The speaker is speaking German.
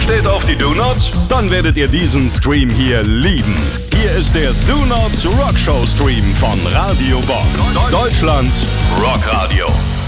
steht auf die Do-Nots? Dann werdet ihr diesen Stream hier lieben. Hier ist der Do-Nots Rockshow Stream von Radio Bock. Deutschlands Rockradio.